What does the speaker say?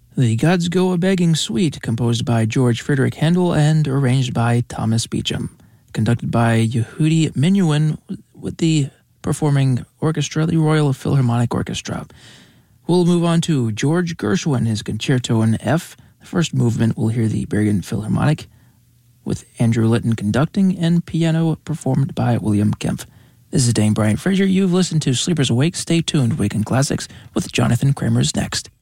The Gods Go A-Begging Suite, composed by George Friedrich Handel and arranged by Thomas Beecham. Conducted by Yehudi Menuhin with the performing orchestra, the Royal Philharmonic Orchestra. We'll move on to George Gershwin, his Concerto in F. The first movement, we'll hear the Bergen Philharmonic with Andrew Litton conducting and piano performed by William Kempf. This is Dane Bryant Fraser. You've listened to Sleepers Awake. Stay tuned. Weekend Classics with Jonathan Kramer's next.